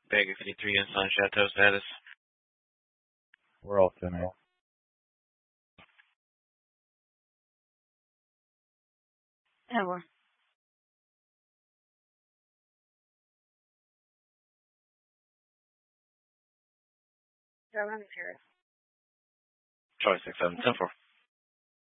Bagger 53 in Sun Chateau status. We're all 10 -8. Ever. Charlie 67, 10-4.